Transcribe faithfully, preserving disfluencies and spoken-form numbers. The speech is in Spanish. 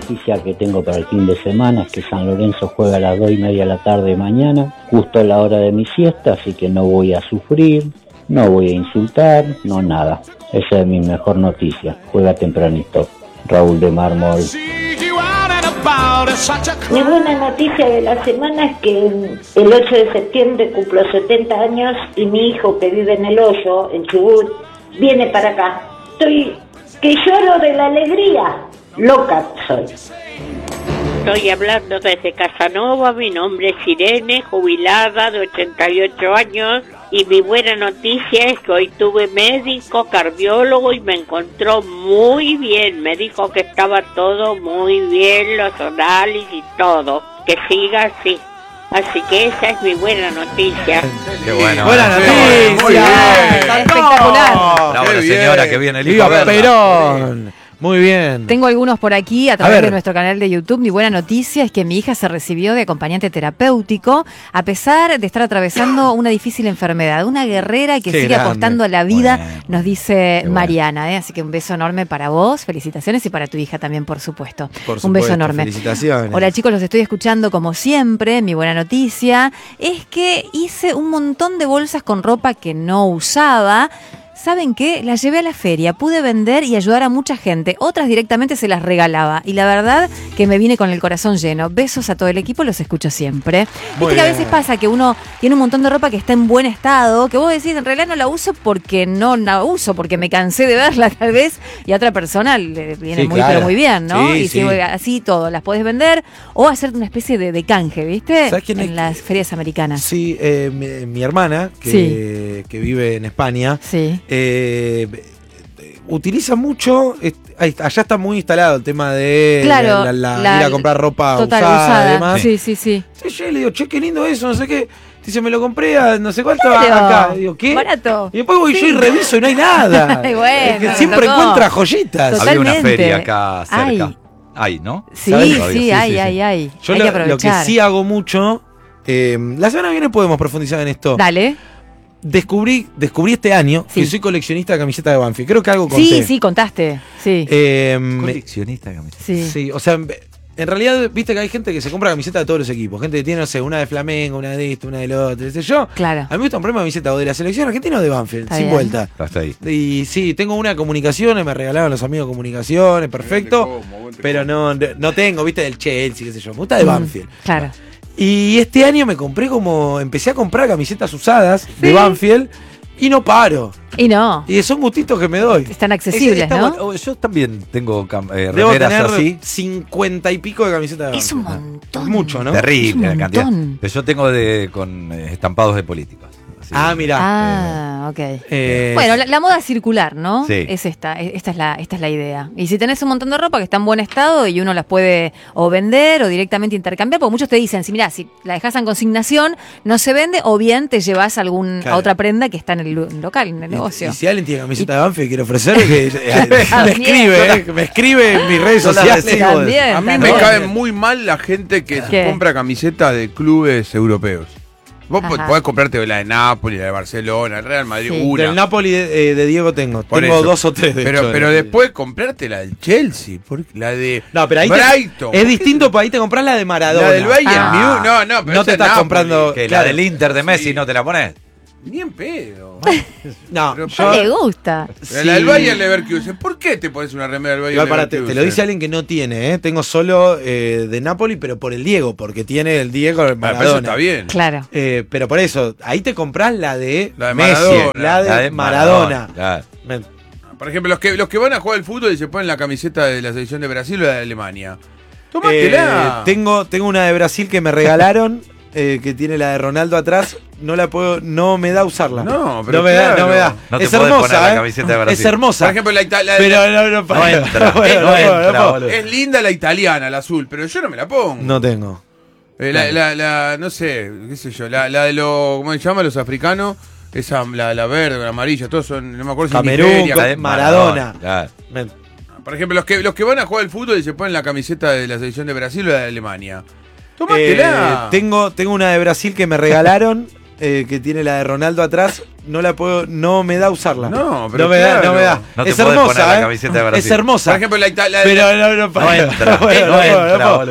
noticia que tengo para el fin de semana es que San Lorenzo juega a las dos y media de la tarde mañana, justo a la hora de mi siesta, así que no voy a sufrir, no voy a insultar, no nada. Esa es mi mejor noticia, juega tempranito. Raúl de Mármol. Mi buena noticia de la semana es que el ocho de septiembre cumplo setenta años y mi hijo, que vive en El Hoyo, en Chubut, viene para acá. Estoy que lloro de la alegría. Loca soy. Estoy hablando desde Casanova, mi nombre es Irene, jubilada de ochenta y ocho años, y mi buena noticia es que hoy tuve médico, cardiólogo, y me encontró muy bien, me dijo que estaba todo muy bien, los análisis y todo, que siga así. Así que esa es mi buena noticia. Qué bueno. Buena noticia. Muy bien. Espectacular. Bravo la señora que viene el hijo a Viva verla. Perón. Muy bien. Tengo algunos por aquí a través ver. de nuestro canal de YouTube. Mi buena noticia es que mi hija se recibió de acompañante terapéutico a pesar de estar atravesando una difícil enfermedad. Una guerrera que Qué sigue grande. apostando a la vida, Bueno, nos dice qué bueno. Mariana. ¿eh? Así que un beso enorme para vos, felicitaciones, y para tu hija también, por supuesto. Por un beso supuesto, enorme. felicitaciones. Hola chicos, los estoy escuchando como siempre. Mi buena noticia es que hice un montón de bolsas con ropa que no usaba. ¿Saben qué? Las llevé a la feria, pude vender y ayudar a mucha gente. Otras directamente se las regalaba. Y la verdad que me vine con el corazón lleno. Besos a todo el equipo, los escucho siempre. Muy Viste que a bien. veces pasa que uno tiene un montón de ropa que está en buen estado, que vos decís, en realidad no la uso porque no la uso, porque me cansé de verla tal vez, y a otra persona le viene Sí, muy claro. pero muy bien, ¿no? Sí, y sí. si así todo, las podés vender o hacer una especie de, de canje, ¿viste? ¿Sabés quién En es? las ferias americanas. Sí, eh, mi, mi hermana, que, Sí. que vive en España, Sí. eh, utiliza mucho, est- ahí- allá está muy instalado el tema de Claro, la- la- la- ir a comprar ropa Total, usada, usada. y demás. Sí, sí, sí. Entonces yo le digo, che, qué lindo eso, no sé qué. Dice, me lo compré a no sé cuánto Claro. acá. Digo, ¿qué? Barato. Y después voy Sí. yo y reviso y no hay nada. Y bueno, Es que me siempre tocó. encuentra joyitas. Total. Había una Totalmente. feria acá cerca. Ay. Hay, ¿no? Sí, ¿Sabes? sí, Todavía, sí, ay, sí, ay, sí. ay. Yo Hay lo, que lo que aprovechar. sí hago mucho, eh, la semana que viene podemos profundizar en esto. Dale. Descubrí, descubrí este año Sí. que soy coleccionista de camisetas de Banfield. Creo que algo conté. Sí, sí, contaste. Sí. Eh, me- Coleccionista de camisetas. sí. sí, o sea, en realidad, viste que hay gente que se compra camisetas de todos los equipos. Gente que tiene, no sé, una de Flamengo, una de esto, una del otro, qué sé yo. Claro. A mí me gusta comprarme camiseta o de la selección argentina o de Banfield, Está sin bien. vuelta. Hasta ahí. Y sí, tengo una de comunicaciones, me regalaron los amigos de comunicaciones, perfecto. Pero no, no tengo, viste, del Chelsea, qué sé yo. Me gusta de Mm, Banfield. Claro. Y este año me compré como. Empecé a comprar camisetas usadas de Sí. Banfield y no paro. Y no, Y son gustitos que me doy. están accesibles, Está ¿no? bueno. Oh, yo también tengo cam- eh, Debo remeras tener así. cincuenta y pico de camisetas de Es un Banfield. montón. Es mucho, ¿no? Terrible Es un la cantidad. montón. Pero yo tengo de con eh, estampados de políticos. Así. Ah, mira. Ah, ok. Eh, Bueno, la, la moda circular, ¿no? Sí. Es esta, es- esta es la, esta es la idea. Y si tenés un montón de ropa que está en buen estado y uno las puede o vender o directamente intercambiar, porque muchos te dicen, si mirá, si la dejás en consignación, no se vende, o bien te llevas algún, Claro. a otra prenda que está en el lu- local, en el y- negocio. Y si alguien tiene camiseta de Banfield y quiere ofrecer, que, eh, me También. escribe, eh, me escribe en mis redes Yo la sociales. recibo. También, A mí también. me cae muy mal la gente que ¿Qué? compra camisetas de clubes europeos. Vos Ajá. podés comprarte la de Nápoles, la de Barcelona, el Real Madrid, Sí. una. Del Napoli de, eh, de Diego tengo. Por tengo eso. dos o tres de pero, hecho, pero de- después comprarte la del Chelsea, porque la de No, pero ahí te- Brighton. es distinto, porque ahí te compras la de Maradona. La del Bayern Ah. Múnich. No, no, pero No esa te es estás Napoli. comprando- Que Claro. la del Inter de Messi Sí. no te la pones. Ni en pedo. No, Pero yo- No le gusta. Pero la del Bayern Leverkusen, ¿por qué te pones una remera del Bayern Igual, pará, te, Leverkusen? te lo dice alguien que no tiene, ¿eh? Tengo solo eh, de Napoli, pero por el Diego, porque tiene el Diego el Ah, pero eso Maradona. está bien. Claro. Eh, pero por eso, ahí te compras la de, La de Messi, Maradona. la de, La de Maradona. Claro. Me- Por ejemplo, los que, los que van a jugar al fútbol y se ponen la camiseta de la selección de Brasil o la de Alemania. Tómatela. Eh, tengo, tengo una de Brasil que me regalaron, eh, que tiene la de Ronaldo atrás. No la puedo, no me da usarla. No, pero no me da, claro. no me da. No te es podés hermosa, poner la ¿eh? camiseta de Brasil. Es hermosa. Por ejemplo, la, ita- la- pero la- no, no, No entra, puedo, no puedo, entra, puedo. boludo. es linda la italiana, la azul, pero yo no me la pongo. No tengo. Eh, la, la, la- no sé, qué sé yo, la, la de los, ¿cómo se llama? Los africanos, esa, la, la verde, la amarilla, todos son, no me acuerdo si es Camerún, Nigeria. Co- La de Maradona. Claro. Me- Por ejemplo, los que, los que van a jugar al fútbol y se ponen la camiseta de la selección de Brasil o la de Alemania. Eh, Tómatela. tengo, tengo una de Brasil que me regalaron, eh, que tiene la de Ronaldo atrás. no la puedo, no me da usarla. No, pero no me da, claro. no me da. No te es podés hermosa, poner la ¿eh? camiseta de Brasil. Es hermosa. Por ejemplo, la Italia. Pero no, no, No entra, no puedo, no no puedo, entra, no puedo. boludo.